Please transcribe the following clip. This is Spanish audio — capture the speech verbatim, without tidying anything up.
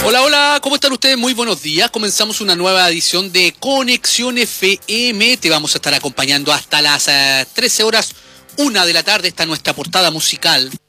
Hola, hola, ¿cómo están ustedes? Muy buenos días. Comenzamos una nueva edición de Conexión F M. Te vamos a estar acompañando hasta las uh, trece horas, una de la tarde. Está nuestra portada musical.